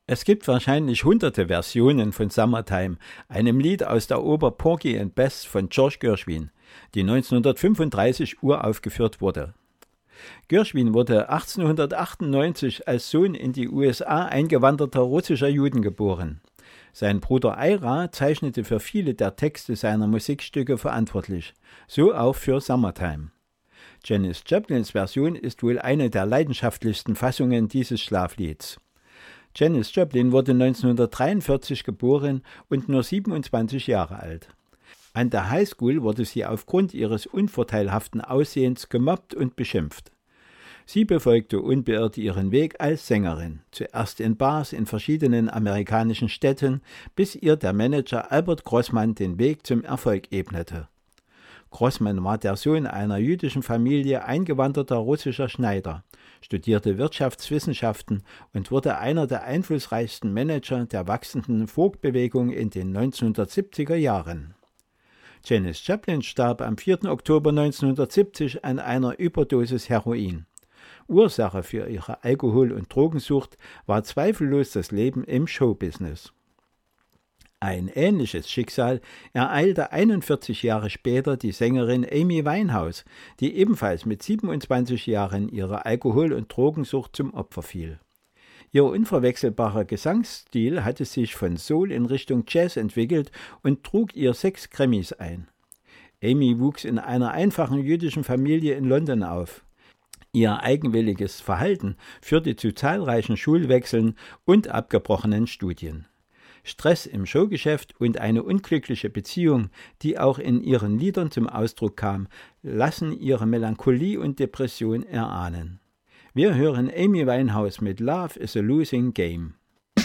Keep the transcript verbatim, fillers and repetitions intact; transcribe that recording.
Es gibt wahrscheinlich hunderte Versionen von Summertime, einem Lied aus der Oper Porgy and Bess von George Gershwin, die neunzehnhundertfünfunddreißig uraufgeführt wurde. Gershwin wurde achtzehnhundertachtundneunzig als Sohn in die U S A eingewanderter russischer Juden geboren. Sein Bruder Ira zeichnete für viele der Texte seiner Musikstücke verantwortlich, so auch für Summertime. Janis Joplins Version ist wohl eine der leidenschaftlichsten Fassungen dieses Schlaflieds. Janis Joplin wurde neunzehnhundertdreiundvierzig geboren und nur siebenundzwanzig Jahre alt. An der Highschool wurde sie aufgrund ihres unvorteilhaften Aussehens gemobbt und beschimpft. Sie befolgte unbeirrt ihren Weg als Sängerin, zuerst in Bars in verschiedenen amerikanischen Städten, bis ihr der Manager Albert Grossman den Weg zum Erfolg ebnete. Grossman war der Sohn einer jüdischen Familie eingewanderter russischer Schneider, studierte Wirtschaftswissenschaften und wurde einer der einflussreichsten Manager der wachsenden Folkbewegung in den neunzehnhundertsiebziger Jahren. Janis Joplin starb am vierten Oktober neunzehnhundertsiebzig an einer Überdosis Heroin. Ursache für ihre Alkohol- und Drogensucht war zweifellos das Leben im Showbusiness. Ein ähnliches Schicksal ereilte einundvierzig Jahre später die Sängerin Amy Winehouse, die ebenfalls mit siebenundzwanzig Jahren ihrer Alkohol- und Drogensucht zum Opfer fiel. Ihr unverwechselbarer Gesangsstil hatte sich von Soul in Richtung Jazz entwickelt und trug ihr sechs Grammys ein. Amy wuchs in einer einfachen jüdischen Familie in London auf. Ihr eigenwilliges Verhalten führte zu zahlreichen Schulwechseln und abgebrochenen Studien. Stress im Showgeschäft und eine unglückliche Beziehung, die auch in ihren Liedern zum Ausdruck kam, lassen ihre Melancholie und Depression erahnen. Wir hören Amy Winehouse mit Love is a Losing Game.